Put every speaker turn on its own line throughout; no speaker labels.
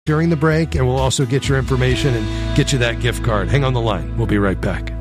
during the break, and we'll also get your information and get you that gift card. Hang on the line. We'll be right back.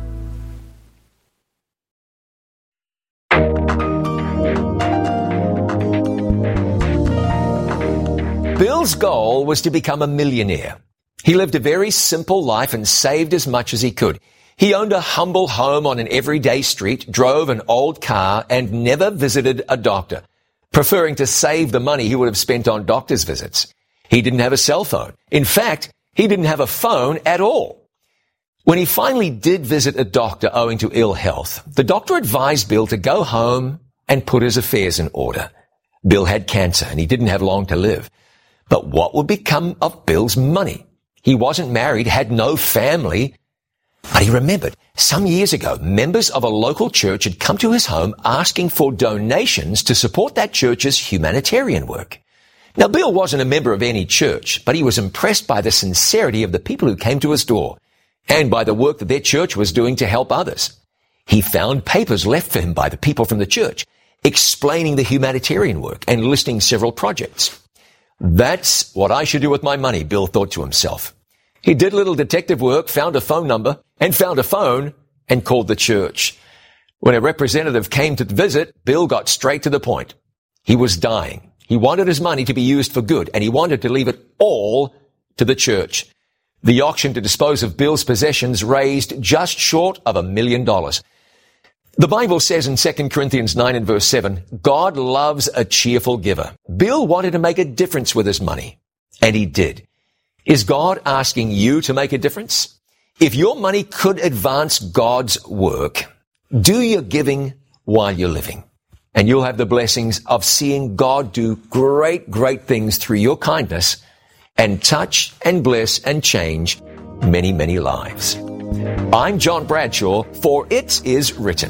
Bill's goal was to become a millionaire. He lived a very simple life and saved as much as he could. He owned a humble home on an everyday street, drove an old car, and never visited a doctor, preferring to save the money he would have spent on doctor's visits. He didn't have a cell phone. In fact, he didn't have a phone at all. When he finally did visit a doctor owing to ill health, the doctor advised Bill to go home and put his affairs in order. Bill had cancer and he didn't have long to live. But what would become of Bill's money? He wasn't married, had no family. But he remembered some years ago, members of a local church had come to his home asking for donations to support that church's humanitarian work. Now, Bill wasn't a member of any church, but he was impressed by the sincerity of the people who came to his door and by the work that their church was doing to help others. He found papers left for him by the people from the church explaining the humanitarian work and listing several projects. That's what I should do with my money, Bill thought to himself. He did a little detective work, found a phone number, and found a phone, and called the church. When a representative came to visit, Bill got straight to the point. He was dying. He wanted his money to be used for good, and he wanted to leave it all to the church. The auction to dispose of Bill's possessions raised just short of $1 million. The Bible says in 2 Corinthians 9 and verse 7, God loves a cheerful giver. Bill wanted to make a difference with his money, and he did. Is God asking you to make a difference? If your money could advance God's work, do your giving while you're living. And you'll have the blessings of seeing God do great, great things through your kindness and touch and bless and change many, many lives. I'm John Bradshaw for It Is Written.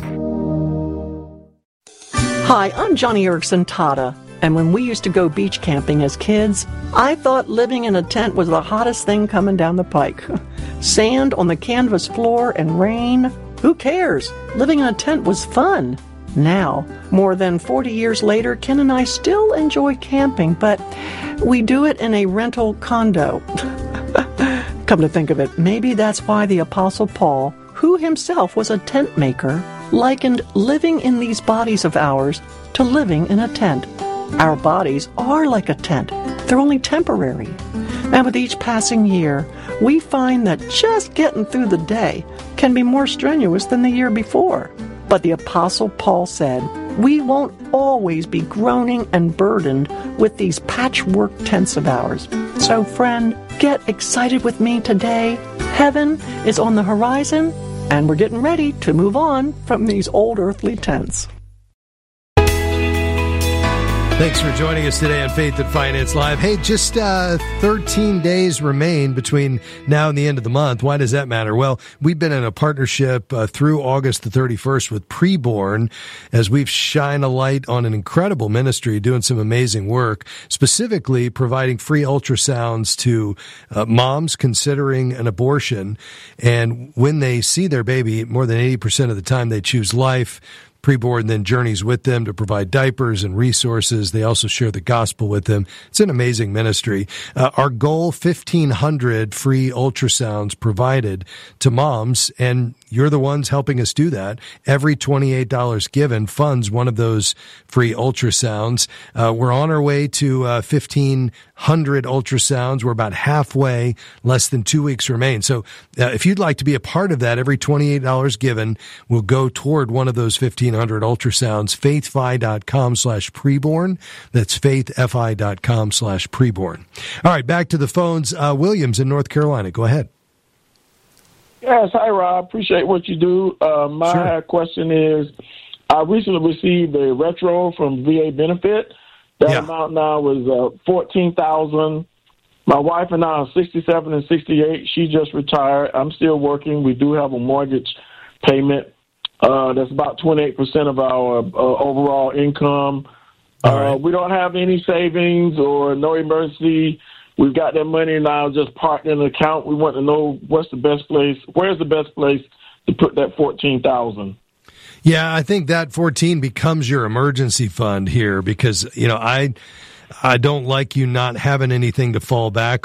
Hi, I'm Johnny Erickson Tata. And when we used to go beach camping as kids, I thought living in a tent was the hottest thing coming down the pike. Sand on the canvas floor and rain, who cares? Living in a tent was fun. Now, more than 40 years later, Ken and I still enjoy camping, but we do it in a rental condo. Come to think of it, maybe that's why the Apostle Paul, who himself was a tent maker, likened living in these bodies of ours to living in a tent. Our bodies are like a tent. They're only temporary. And with each passing year, we find that just getting through the day can be more strenuous than the year before. But the Apostle Paul said, we won't always be groaning and burdened with these patchwork tents of ours. So, friend, get excited with me today. Heaven is on the horizon, and we're getting ready to move on from these old earthly tents.
Thanks for joining us today on Faith and Finance Live. Hey, just 13 days remain between now and the end of the month. Why does that matter? Well, we've been in a partnership through August the 31st with Preborn as we've shined a light on an incredible ministry doing some amazing work, specifically providing free ultrasounds to moms considering an abortion. And when they see their baby, more than 80% of the time they choose life. Preborn then journeys with them to provide diapers and resources. They also share the gospel with them. It's an amazing ministry. Our goal, 1,500 free ultrasounds provided to moms, and you're the ones helping us do that. Every $28 given funds one of those free ultrasounds. We're on our way to 1,500 ultrasounds. We're about halfway, less than 2 weeks remain. So if you'd like to be a part of that, every $28 given will go toward one of those 1,500 ultrasounds. faithfi.com/preborn. That's faithfi.com/preborn. All right, back to the phones. Williams in North Carolina. Go ahead.
Yes, hi, Rob. Appreciate what you do. My question is, I recently received a retro from VA Benefit. That amount now is $14,000. My wife and I are 67 and 68. She just retired. I'm still working. We do have a mortgage payment. That's about 28% of our overall income. We don't have any savings or no emergency. We've got that money now just parked in an account. We want to know where's the best place to put that $14,000. Yeah,
I think that 14 becomes your emergency fund here because, I don't like you not having anything to fall back